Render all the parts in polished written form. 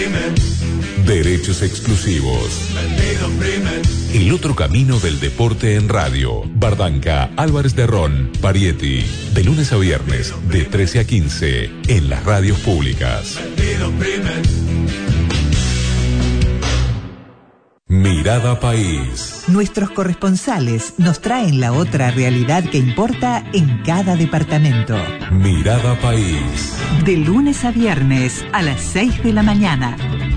Derechos exclusivos. El otro camino del deporte en radio. Bardanca, Álvarez de Ron, Parietti. De lunes a viernes, de 13 a 15, en las radios públicas. Mirada País. Nuestros corresponsales nos traen la otra realidad que importa en cada departamento. Mirada País. De lunes a viernes a las 6 de la mañana.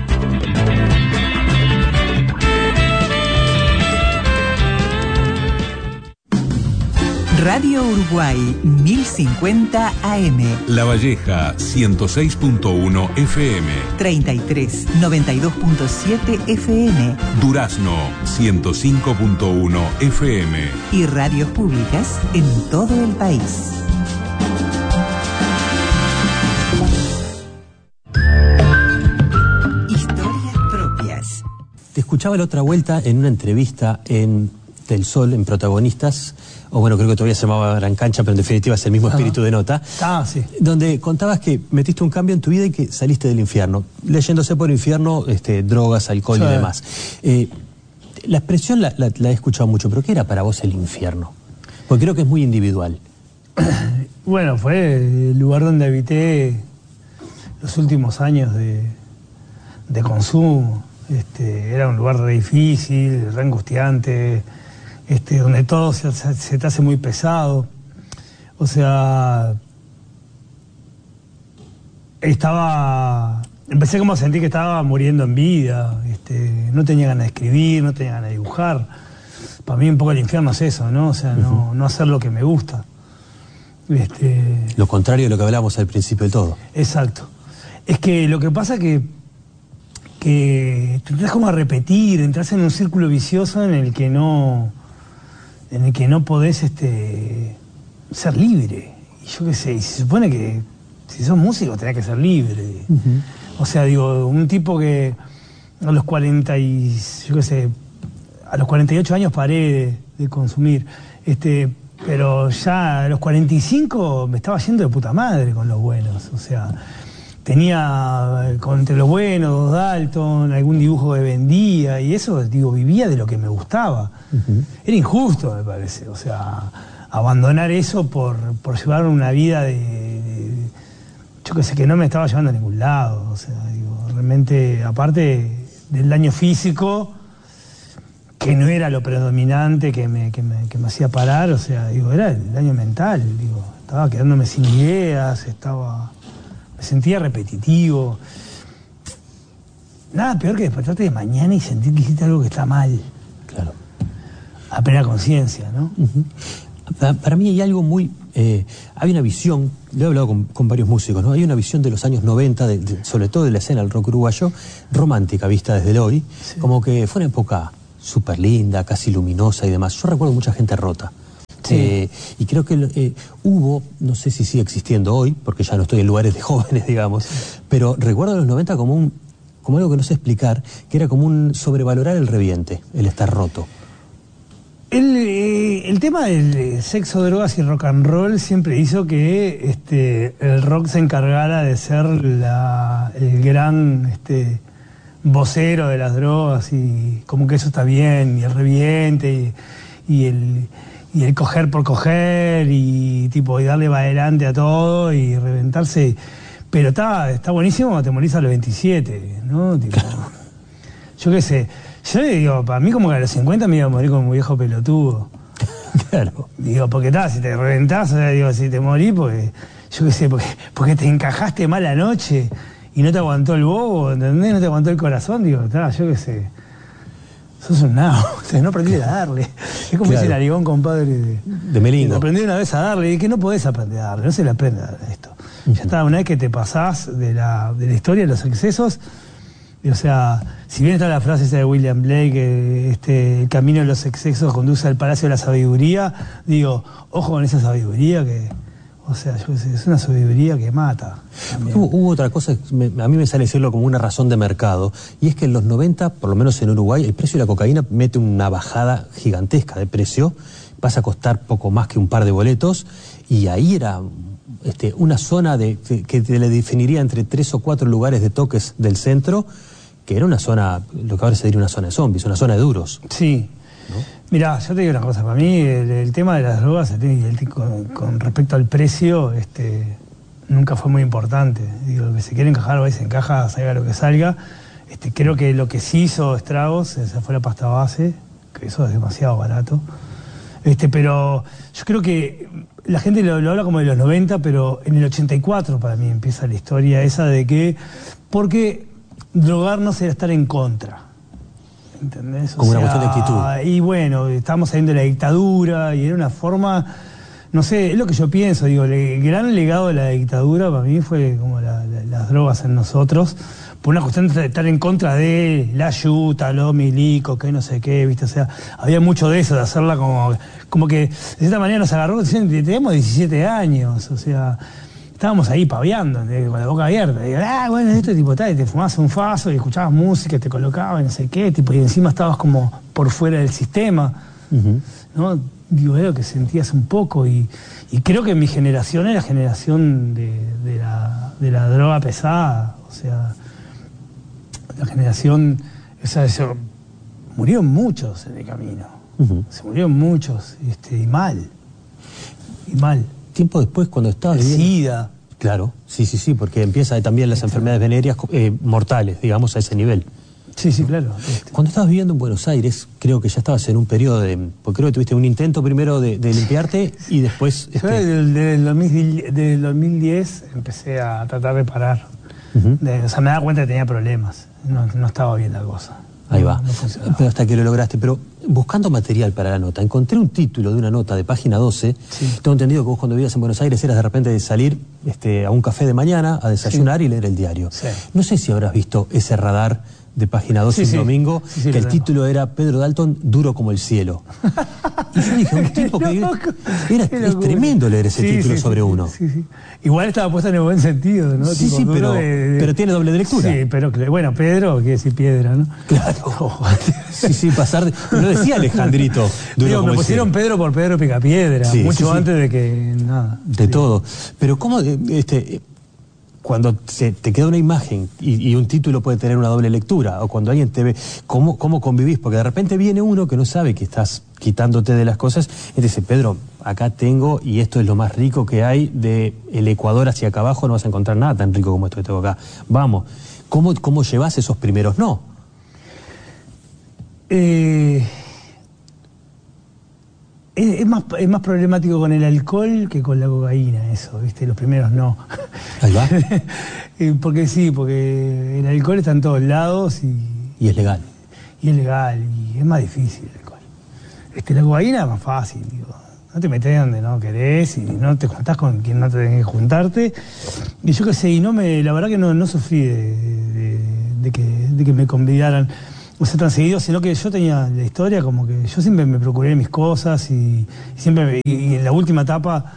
Radio Uruguay 1050 AM. La Valleja 106.1 FM. 33 92.7 FM. Durazno 105.1 FM. Y radios públicas en todo el país. Historias propias. Te escuchaba la otra vuelta en una entrevista en Del Sol, en Protagonistas, o bueno, creo que todavía se llamaba Gran Cancha, pero en definitiva es el mismo espíritu de nota. Sí. Donde contabas que metiste un cambio en tu vida y que saliste del infierno. Leyéndose por infierno, drogas, alcohol y demás. La expresión la he escuchado mucho, pero ¿qué era para vos el infierno? Porque creo que es muy individual. Bueno, fue el lugar donde habité los últimos años de consumo. Era un lugar re difícil, re angustiante, donde todo se te hace muy pesado. O sea, empecé como a sentir que estaba muriendo en vida, no tenía ganas de escribir, no tenía ganas de dibujar. Para mí un poco el infierno es eso, ¿no? O sea, no hacer lo que me gusta. Lo contrario de lo que hablábamos al principio del todo. Exacto. Es que lo que pasa que te entras como a repetir, entras en un círculo vicioso en el que no podés ser libre. Y yo qué sé, y se supone que si sos músico tenés que ser libre. O sea, digo, un tipo que a los 48 años paré de consumir, pero ya a los 45 me estaba yendo de puta madre con los buenos. O sea, tenía entre los buenos, Dalton, algún dibujo que vendía, y eso, digo, vivía de lo que me gustaba. Era injusto, me parece. O sea, abandonar eso por llevar una vida yo qué sé, que no me estaba llevando a ningún lado. O sea, digo, realmente, aparte del daño físico, que no era lo predominante que me hacía parar, o sea, digo, era el daño mental. Digo, estaba quedándome sin ideas, me sentía repetitivo. Nada peor que despertarte de mañana y sentir que hiciste algo que está mal. Claro. A plena conciencia, ¿no? Para mí hay algo muy... hay una visión, lo he hablado con varios músicos, ¿no? Hay una visión de los años 90, sobre todo de la escena del rock uruguayo, romántica, vista desde el hoy, como que fue una época súper linda, casi luminosa y demás. Yo recuerdo mucha gente rota. Sí. Y creo que hubo, no sé si sigue existiendo hoy, porque ya no estoy en lugares de jóvenes, digamos, pero recuerdo los 90 como algo que no sé explicar, que era como un sobrevalorar el reviente, el estar roto. El tema del sexo, drogas y rock and roll siempre hizo que el rock se encargara de ser el gran vocero de las drogas, y como que eso está bien, y el reviente, y el coger por coger, y darle para adelante a todo y reventarse. Pero está buenísimo cuando te morís a los 27, ¿no? Yo qué sé. Yo digo, para mí como que a los 50 me iba a morir como un viejo pelotudo. Claro. Digo, porque si te reventás, o sea, digo, si te morís, porque, yo qué sé, porque te encajaste mal anoche y no te aguantó el bobo, ¿entendés? No te aguantó el corazón, digo, yo qué sé. Sos un nabo, o sea, no aprendí a darle. Es como ese narigón, compadre, de Melindo. Aprendí una vez a darle, y que no podés aprender a darle, no se le aprende a dar esto. Ya está, una vez que te pasás de la historia de los excesos. O sea, si bien está la frase esa de William Blake, el camino de los excesos conduce al palacio de la sabiduría, digo, ojo con esa sabiduría que, o sea, es una sabiduría que mata. Hubo otra cosa, a mí me sale decirlo como una razón de mercado, y es que en los 90, por lo menos en Uruguay, el precio de la cocaína mete una bajada gigantesca de precio, pasa a costar poco más que un par de boletos, y ahí era una zona que te le definiría entre 3 o 4 lugares de toques del centro, que era una zona, lo que ahora se diría una zona de zombies, una zona de duros. Sí. ¿No? Mirá, yo te digo una cosa, para mí el tema de las drogas con respecto al precio nunca fue muy importante. Digo, que se quiere encajar, a veces encaja, salga lo que salga. Creo que lo que sí hizo estragos, esa fue la pasta base, que eso es demasiado barato. Pero yo creo que la gente lo habla como de los 90, pero en el 84 para mí empieza la historia esa de que... Porque drogarnos era estar en contra. ¿Entendés? Como una cuestión de actitud. Y bueno, estábamos saliendo de la dictadura y era una forma... No sé, es lo que yo pienso, digo, el gran legado de la dictadura para mí fue como las drogas en nosotros, por una cuestión de estar en contra de la yuta, los milicos, que no sé qué, ¿viste? O sea, había mucho de eso, de hacerla como que de cierta manera nos agarró, teníamos 17 años, o sea, estábamos ahí paveando, con la boca abierta, y bueno, tipo tal, y te fumabas un faso y escuchabas música, te colocabas, no sé qué, tipo, y encima estabas como por fuera del sistema, ¿no? Digo, era lo que sentías un poco, y creo que mi generación es la generación de la droga pesada, o sea, la generación, murieron muchos en el camino, se murieron muchos, y mal. Tiempo después, cuando estabas SIDA. Claro, sí, porque empieza también las enfermedades venéreas mortales, digamos, a ese nivel. Sí, claro. Cuando estabas viviendo en Buenos Aires, creo que ya estabas en un periodo porque creo que tuviste un intento primero de limpiarte y después... Yo desde el 2010 empecé a tratar de parar. O sea, me daba cuenta que tenía problemas. No estaba bien la cosa. Ahí va. No funcionaba. Pero hasta que lo lograste. Pero buscando material para la nota, encontré un título de una nota de página 12. Sí. Tengo entendido que vos cuando vivías en Buenos Aires eras de repente de salir a un café de mañana a desayunar y leer el diario. Sí. No sé si habrás visto ese radar de página 12 un domingo, que el título era Pedro Dalton, duro como el cielo. Y yo dije, un tipo que... Es tremendo leer ese título sobre uno. Sí. Igual estaba puesto en el buen sentido, ¿no? Sí, tipo, pero tiene doble de lectura. Sí, pero bueno, Pedro quiere decir piedra, ¿no? Claro. Sí, pasar de... Lo decía Alejandrito. Me pusieron Pedro por Pedro Picapiedra, mucho antes de que... nada. De todo. Pero ¿cómo... cuando te queda una imagen y un título puede tener una doble lectura, o cuando alguien te ve, ¿cómo convivís? Porque de repente viene uno que no sabe que estás quitándote de las cosas y te dice, Pedro, acá tengo, y esto es lo más rico que hay, de el Ecuador hacia acá abajo no vas a encontrar nada tan rico como esto que tengo acá. Vamos, ¿cómo llevas esos primeros no? Es más problemático con el alcohol que con la cocaína, eso, ¿viste? Los primeros no. Ahí va. Porque el alcohol está en todos lados y es legal. Y es legal, y es más difícil el alcohol. La cocaína es más fácil, digo. No te metes donde no querés y no te juntás con quien no te tenés que juntarte. Y yo qué sé, la verdad que no sufrí de que me convidaran. O sea, tan seguido, sino que yo tenía la historia como que yo siempre me procuré mis cosas y siempre y en la última etapa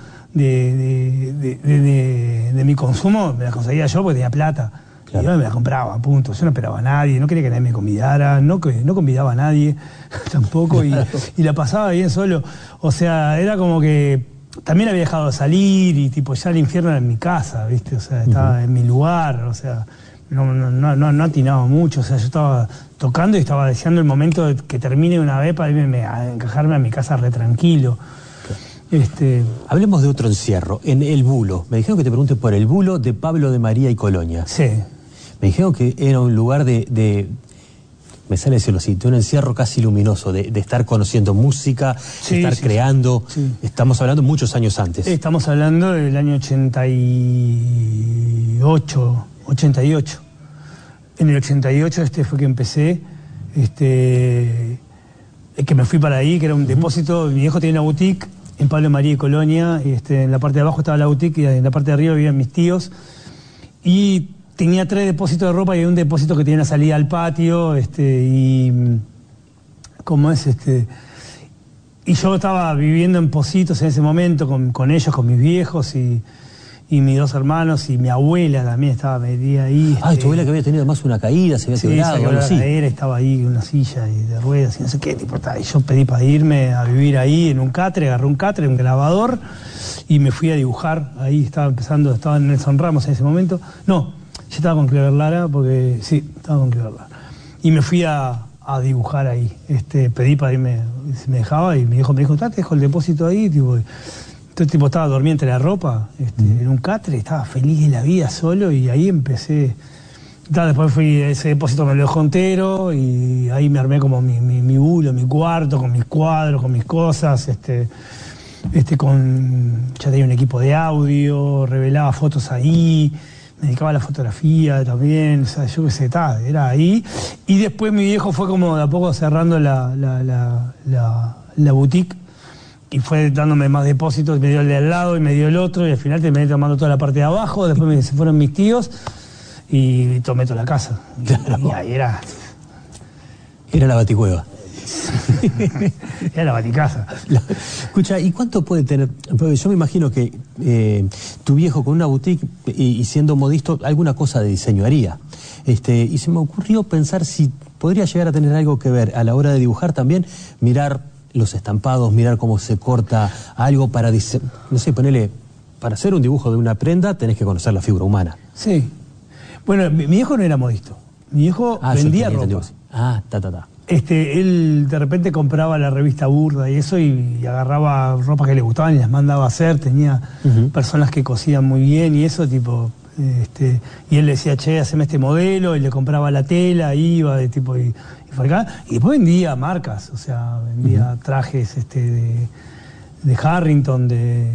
de mi consumo me las conseguía yo porque tenía plata. Claro. Y yo me las compraba, punto. Yo no esperaba a nadie, no quería que nadie me convidara, no convidaba a nadie tampoco y la pasaba bien solo. O sea, era como que también había dejado de salir y tipo ya el infierno era en mi casa, ¿viste? O sea, estaba en mi lugar, o sea... No atinaba mucho, o sea, yo estaba tocando y estaba deseando el momento de que termine una vez para irme a encajarme a mi casa re tranquilo. Hablemos de otro encierro, en El Bulo. Me dijeron que te pregunte por El Bulo de Pablo de María y Colonia. Sí. Me dijeron que era un lugar me sale decirlo así, de un encierro casi luminoso, de estar conociendo música, de estar creando. Sí. Estamos hablando muchos años antes. Estamos hablando del año 88. En el 88 fue que empecé, que me fui para ahí, que era un depósito. Mi viejo tenía una boutique en Pablo María y Colonia, y en la parte de abajo estaba la boutique y en la parte de arriba vivían mis tíos. Y tenía 3 depósitos de ropa y un depósito que tenía una salida al patio, ¿cómo es? Y yo estaba viviendo en Positos en ese momento con ellos, con mis viejos, y y mis 2 hermanos, y mi abuela también estaba metida ahí. Tu abuela que había tenido además una caída, se había quebrado, se algo así. estaba ahí en una silla y de ruedas y no sé qué, tipo, y yo pedí para irme a vivir ahí en un catre, agarré un catre, un grabador, y me fui a dibujar. Ahí estaba en Nelson Ramos en ese momento. No, yo estaba con Clever Lara, estaba con Clever Lara. Y me fui a dibujar ahí. Pedí para irme, si me dejaba, y mi hijo me dijo, te dejo el depósito ahí, tipo. Entonces, tipo, estaba dormido entre la ropa, en un catre, estaba feliz de la vida solo, y ahí empecé. Después ese depósito me lo dejó entero, y ahí me armé como mi bulo, mi cuarto, con mis cuadros, con mis cosas, ya tenía un equipo de audio, revelaba fotos ahí, me dedicaba a la fotografía también, o sea, yo qué sé, era ahí. Y después mi viejo fue como de a poco cerrando la boutique, y fue dándome más depósitos, me dio el de al lado y me dio el otro, y al final terminé tomando toda la parte de abajo. Después se fueron mis tíos y tomé toda la casa. Claro. Y ahí era la baticueva. Era la baticasa. Escucha, ¿y cuánto puede tener? Porque yo me imagino que tu viejo con una boutique y siendo modisto, alguna cosa de diseño haría. Y se me ocurrió pensar si podría llegar a tener algo que ver a la hora de dibujar también, mirar los estampados, mirar cómo se corta algo para, no sé, ponerle, para hacer un dibujo de una prenda tenés que conocer la figura humana. Sí. Bueno, mi viejo no era modisto. Mi viejo vendía ropa. Él de repente compraba la revista Burda y eso, y agarraba ropa que le gustaban y las mandaba a hacer. Tenía personas que cosían muy bien y eso, tipo, y él le decía, che, haceme este modelo, y le compraba la tela, iba, y fue acá. Y después vendía marcas, o sea, vendía trajes de Harrington,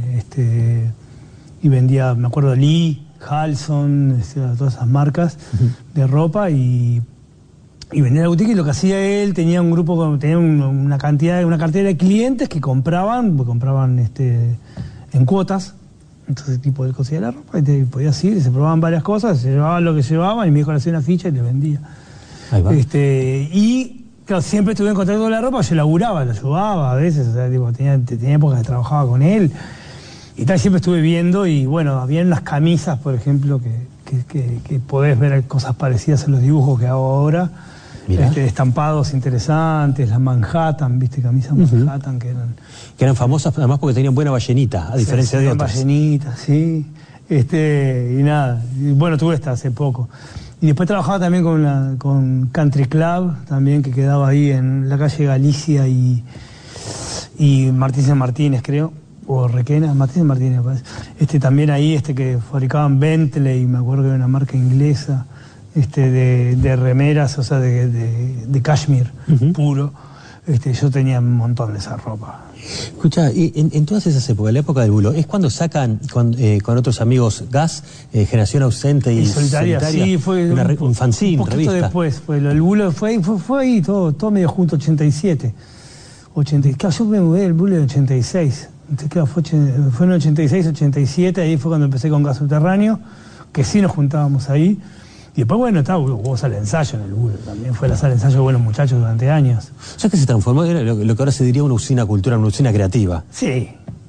y vendía, me acuerdo, Lee, Halson, todas esas marcas de ropa, y vendía la boutique. Y lo que hacía él, tenía un grupo, tenía una cartera de clientes que compraban en cuotas. Entonces, tipo, él cosía la ropa y te podías ir, y se probaban varias cosas, se llevaban lo que llevaban, y mi hijo le hacía una ficha y le vendía. Ahí va. Y claro, siempre estuve en contacto con la ropa, yo laburaba, lo ayudaba a veces, o sea, tipo, tenía épocas que trabajaba con él, y tal, siempre estuve viendo, y bueno, había unas camisas, por ejemplo, que podés ver cosas parecidas a los dibujos que hago ahora. Estampados interesantes, las Manhattan, camisas Manhattan que eran famosas además porque tenían buena ballenita, a diferencia de otras. Ballenitas, sí. Y nada, y bueno, tuve esta hace poco. Y después trabajaba también con Country Club, también, que quedaba ahí en la calle Galicia y Martínez Martínez, creo, o Requena, Martínez Martínez, me parece. También ahí, que fabricaban Bentley, me acuerdo que era una marca inglesa. De remeras, o sea, de cashmere puro. Yo tenía un montón de esa ropa. Escucha, y en todas esas épocas, la época del bulo, ¿es cuando sacan con otros amigos Gas, Generación Ausente y Solitaria? Sí, fue un fanzine, un poquito revista. Después, el bulo fue ahí, todo medio junto, 87. Claro, yo me mudé del bulo en 86. Entonces, claro, fue en 86, 87, ahí fue cuando empecé con Gas Subterráneo, que sí nos juntábamos ahí. Y después, bueno, hubo sala de ensayo en el bulo, también fue la sala de ensayo de Buenos Muchachos durante años. O sea que se transformó, era lo que ahora se diría una usina cultural, una usina creativa. Sí,